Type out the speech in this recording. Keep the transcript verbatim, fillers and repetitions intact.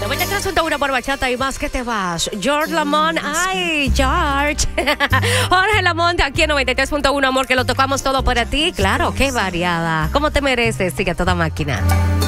noventa y tres punto uno por bachata y más que te vas. George Lamont, ay, George. Jorge Lamont aquí en noventa y tres punto uno, amor, que lo tocamos todo para ti. Claro, qué variada. ¿Cómo te mereces? Sigue a toda máquina.